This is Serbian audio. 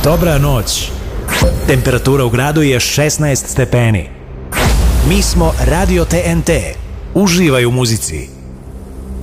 Dobra noć. Temperatura u gradu je 16 stepeni. Mi smo Radio TNT. Uživaj u muzici.